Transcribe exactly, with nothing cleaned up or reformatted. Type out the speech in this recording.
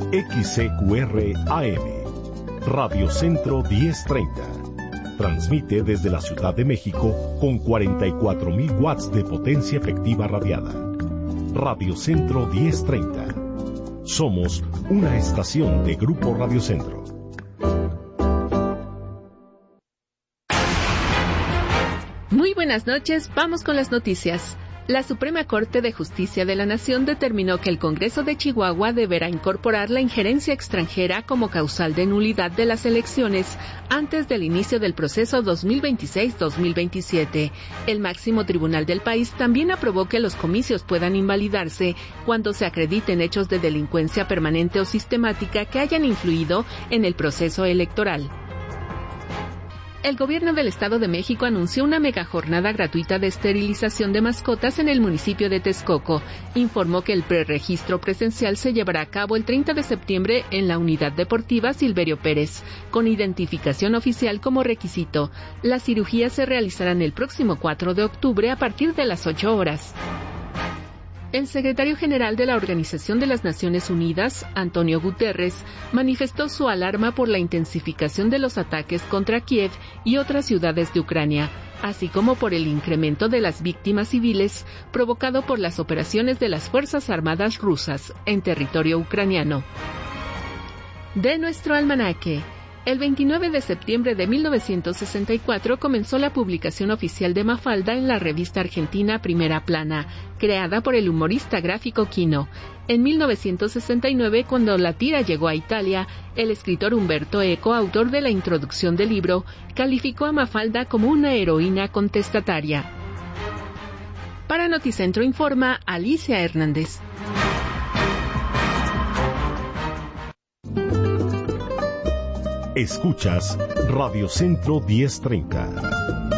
X C Q R A M, Radio Centro diez treinta. Transmite desde la Ciudad de México con cuarenta y cuatro mil watts de potencia efectiva radiada. Radio Centro diez treinta. Somos una estación de Grupo Radio Centro. Muy buenas noches, vamos con las noticias. La Suprema Corte de Justicia de la Nación determinó que el Congreso de Chihuahua deberá incorporar la injerencia extranjera como causal de nulidad de las elecciones antes del inicio del proceso dos mil veintiséis dos mil veintisiete. El máximo tribunal del país también aprobó que los comicios puedan invalidarse cuando se acrediten hechos de delincuencia permanente o sistemática que hayan influido en el proceso electoral. El gobierno del Estado de México anunció una megajornada gratuita de esterilización de mascotas en el municipio de Texcoco. Informó que el preregistro presencial se llevará a cabo el treinta de septiembre en la unidad deportiva Silverio Pérez, con identificación oficial como requisito. Las cirugías se realizarán el próximo cuatro de octubre a partir de las ocho horas. El secretario general de la Organización de las Naciones Unidas, Antonio Guterres, manifestó su alarma por la intensificación de los ataques contra Kiev y otras ciudades de Ucrania, así como por el incremento de las víctimas civiles provocado por las operaciones de las Fuerzas Armadas rusas en territorio ucraniano. De nuestro almanaque. El veintinueve de septiembre de mil novecientos sesenta y cuatro comenzó la publicación oficial de Mafalda en la revista argentina Primera Plana, creada por el humorista gráfico Quino. En mil novecientos sesenta y nueve, cuando la tira llegó a Italia, el escritor Humberto Eco, autor de la introducción del libro, calificó a Mafalda como una heroína contestataria. Para Noticentro informa Alicia Hernández. Escuchas Radio Centro diez treinta.